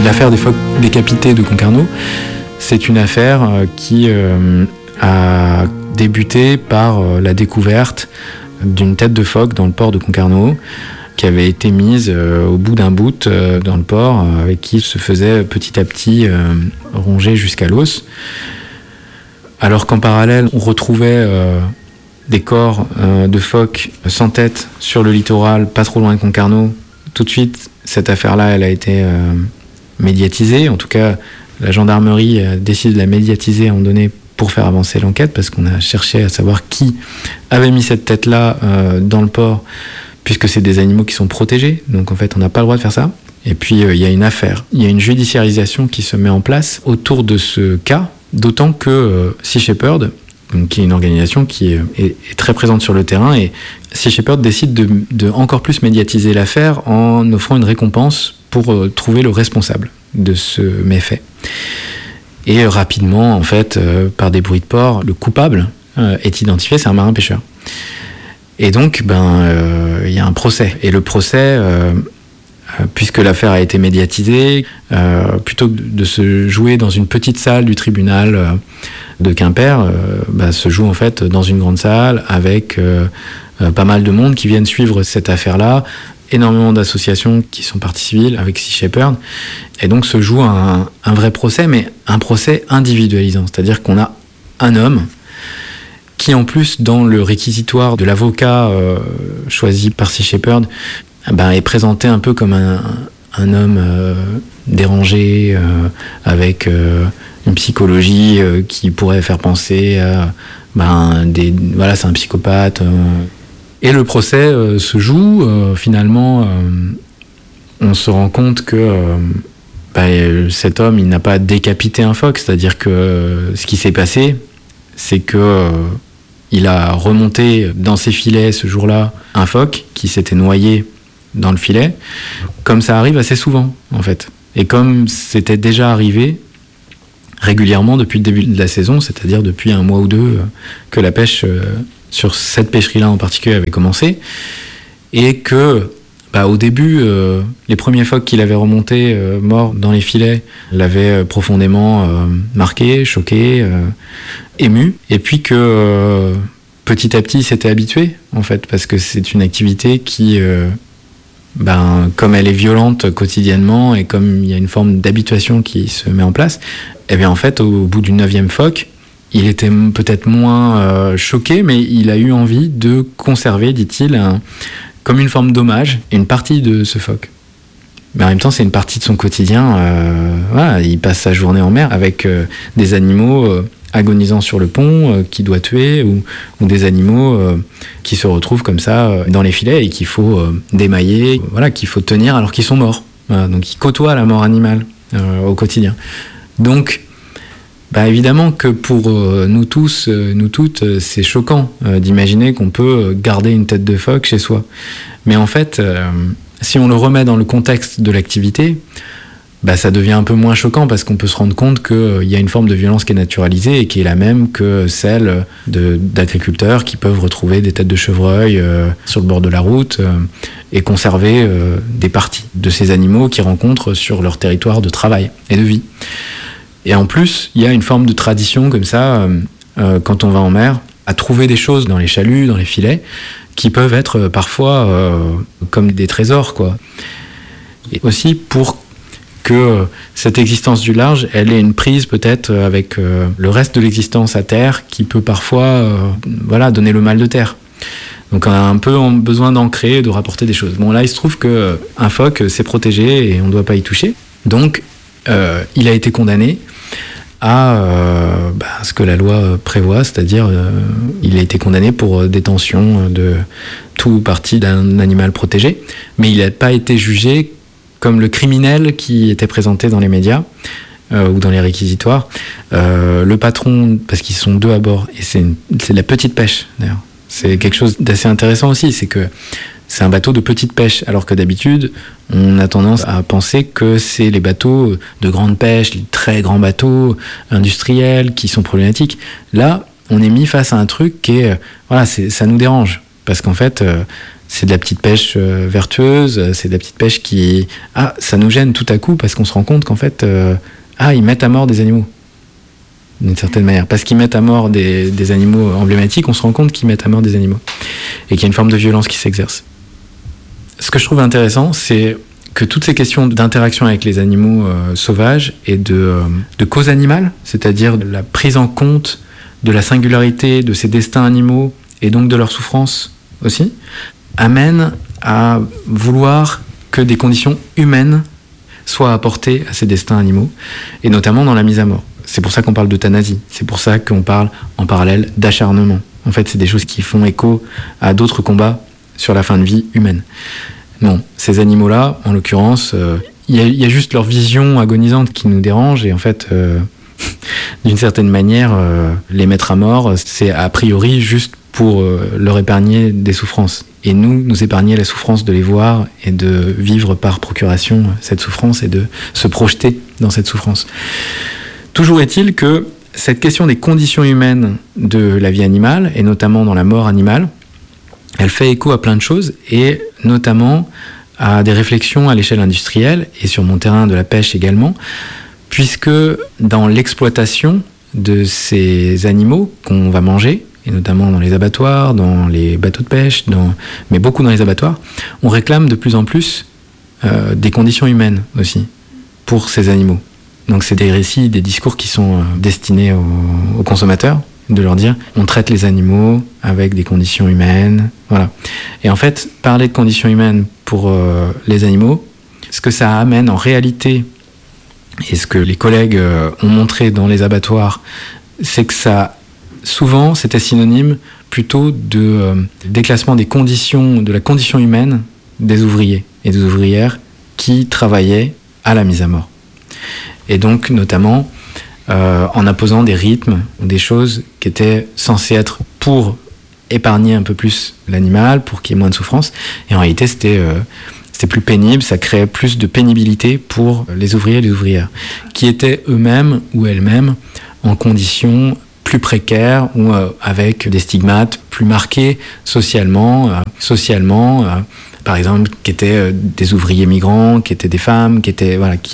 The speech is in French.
L'affaire des phoques décapités de Concarneau, c'est une affaire qui a débuté par la découverte d'une tête de phoque dans le port de Concarneau, qui avait été mise au bout d'un bout dans le port et qui se faisait petit à petit ronger jusqu'à l'os. Alors qu'en parallèle, on retrouvait des corps de phoques sans tête sur le littoral, pas trop loin de Concarneau. Tout de suite, cette affaire-là, elle a été médiatisée. En tout cas, la gendarmerie décide de la médiatiser à un moment donné pour faire avancer l'enquête, parce qu'on a cherché à savoir qui avait mis cette tête-là dans le port, puisque c'est des animaux qui sont protégés, donc en fait on n'a pas le droit de faire ça. Et puis il y a une affaire, il y a une judiciarisation qui se met en place autour de ce cas, d'autant que Sea Shepherd, qui est une organisation qui est très présente sur le terrain, et Sea Shepherd décide de encore plus médiatiser l'affaire en offrant une récompense pour trouver le responsable de ce méfait. Et rapidement, en fait, par des bruits de port, le coupable est identifié, c'est un marin pêcheur. Et donc, y a un procès. Et le procès, puisque l'affaire a été médiatisée, plutôt que de se jouer dans une petite salle du tribunal de Quimper, se joue en fait dans une grande salle avec pas mal de monde qui viennent suivre cette affaire-là, énormément d'associations qui sont parties civiles avec Sea Shepherd, et donc se joue un vrai procès, mais un procès individualisant, c'est-à-dire qu'on a un homme qui, en plus, dans le réquisitoire de l'avocat choisi par Sea Shepherd, est présenté un peu comme un homme dérangé, avec une psychologie qui pourrait faire penser à c'est un psychopathe. Et le procès se joue, finalement, on se rend compte que cet homme, il n'a pas décapité un phoque, c'est-à-dire que ce qui s'est passé, c'est que il a remonté dans ses filets ce jour-là un phoque qui s'était noyé dans le filet, comme ça arrive assez souvent, en fait. Et comme c'était déjà arrivé régulièrement depuis le début de la saison, c'est-à-dire depuis un mois ou deux que la pêche sur cette pêcherie-là en particulier avait commencé, et que au début, les premiers phoques qu'il avait remontés morts dans les filets l'avaient profondément marqué, choqué, ému, et puis que petit à petit il s'était habitué, en fait, parce que c'est une activité qui, comme elle est violente quotidiennement et comme il y a une forme d'habituation qui se met en place, et bien en fait au bout du 9e phoque, il était peut-être moins choqué, mais il a eu envie de conserver, dit-il, comme une forme d'hommage, une partie de ce phoque. Mais en même temps, c'est une partie de son quotidien. Il passe sa journée en mer avec des animaux agonisant sur le pont qu'il doit tuer, ou des animaux qui se retrouvent comme ça dans les filets et qu'il faut démailler, qu'il faut tenir alors qu'ils sont morts. Donc ils côtoient la mort animale au quotidien. Donc, évidemment que pour nous tous, nous toutes, c'est choquant d'imaginer qu'on peut garder une tête de phoque chez soi. Mais en fait, si on le remet dans le contexte de l'activité, ça devient un peu moins choquant, parce qu'on peut se rendre compte qu'il y a une forme de violence qui est naturalisée et qui est la même que celle d'agriculteurs qui peuvent retrouver des têtes de chevreuil sur le bord de la route et conserver des parties de ces animaux qu'ils rencontrent sur leur territoire de travail et de vie. Et en plus, il y a une forme de tradition comme ça, quand on va en mer, à trouver des choses dans les chaluts, dans les filets, qui peuvent être parfois comme des trésors, quoi. Et aussi pour que cette existence du large, elle ait une prise peut-être avec le reste de l'existence à terre, qui peut parfois donner le mal de terre. Donc on a un peu besoin d'ancrer, de rapporter des choses. Bon, là, il se trouve qu'un phoque, c'est protégé et on ne doit pas y toucher. Donc, il a été condamné à ce que la loi prévoit, c'est-à-dire il a été condamné pour détention de tout parti d'un animal protégé, mais il n'a pas été jugé comme le criminel qui était présenté dans les médias ou dans les réquisitoires. Le patron, parce qu'ils sont deux à bord, et c'est de la petite pêche d'ailleurs, c'est quelque chose d'assez intéressant aussi, c'est que c'est un bateau de petite pêche, alors que d'habitude, on a tendance à penser que c'est les bateaux de grande pêche, les très grands bateaux industriels qui sont problématiques. Là, on est mis face à un truc qui est... ça nous dérange. Parce qu'en fait, c'est de la petite pêche vertueuse, c'est de la petite pêche qui... ça nous gêne tout à coup parce qu'on se rend compte qu'en fait, ils mettent à mort des animaux. D'une certaine manière. Parce qu'ils mettent à mort des animaux emblématiques, on se rend compte qu'ils mettent à mort des animaux. Et qu'il y a une forme de violence qui s'exerce. Ce que je trouve intéressant, c'est que toutes ces questions d'interaction avec les animaux sauvages et de cause animale, c'est-à-dire de la prise en compte de la singularité de ces destins animaux et donc de leur souffrance aussi, amènent à vouloir que des conditions humaines soient apportées à ces destins animaux, et notamment dans la mise à mort. C'est pour ça qu'on parle d'euthanasie, c'est pour ça qu'on parle en parallèle d'acharnement. En fait, c'est des choses qui font écho à d'autres combats sur la fin de vie humaine. Non, ces animaux-là, en l'occurrence, il y a juste leur vision agonisante qui nous dérange, et en fait, d'une certaine manière, les mettre à mort, c'est a priori juste pour leur épargner des souffrances. Et nous épargner la souffrance de les voir et de vivre par procuration cette souffrance et de se projeter dans cette souffrance. Toujours est-il que cette question des conditions humaines de la vie animale, et notamment dans la mort animale, elle fait écho à plein de choses, et notamment à des réflexions à l'échelle industrielle, et sur mon terrain de la pêche également, puisque dans l'exploitation de ces animaux qu'on va manger, et notamment dans les abattoirs, dans les bateaux de pêche, mais beaucoup dans les abattoirs, on réclame de plus en plus des conditions humaines aussi pour ces animaux. Donc c'est des récits, des discours qui sont destinés aux consommateurs, de leur dire on traite les animaux avec des conditions humaines, voilà. Et en fait, parler de conditions humaines pour les animaux, ce que ça amène en réalité, et ce que les collègues ont montré dans les abattoirs, c'est que ça, souvent, c'était synonyme plutôt de déclassement des conditions, de la condition humaine des ouvriers et des ouvrières qui travaillaient à la mise à mort. Et donc, notamment, en imposant des rythmes, des choses qui étaient censées être pour épargner un peu plus l'animal, pour qu'il y ait moins de souffrance. Et en réalité, c'était plus pénible, ça créait plus de pénibilité pour les ouvriers et les ouvrières, qui étaient eux-mêmes ou elles-mêmes en conditions plus précaires ou avec des stigmates plus marqués socialement, par exemple, qui étaient des ouvriers migrants, qui étaient des femmes, qui